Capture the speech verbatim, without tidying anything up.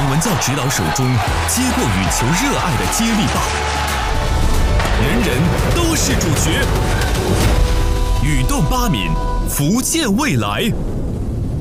梁文教指导手中接过羽球热爱的接力棒，人人都是主角。羽动八闽，福建未来。